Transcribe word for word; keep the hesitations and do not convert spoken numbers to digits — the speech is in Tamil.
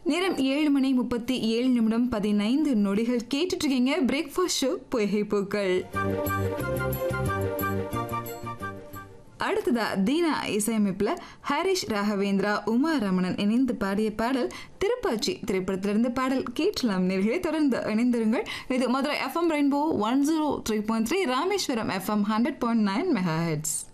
நேரம் ஏழு மணி முப்பத்தி ஏழு நிமிடம் பதினைந்து நொடிகள் கேட்டுட்டு இருக்கீங்க பிரேக்ஃபாஸ்ட் ஷோ பொய்கை பூக்கள். அடுத்ததா தீனா இசையமைப்புல ஹரிஷ் ராகவேந்திரா உமா ரமணன் இணைந்து பாடிய பாடல் திருப்பாச்சி திரைப்படத்திலிருந்து பாடல் கேட்கலாம். நேர்களை தொடர்ந்து இணைந்திருங்கள். இது Madurai FM rainbow one zero three point three Rameswaram FM hundred point nine mega heads.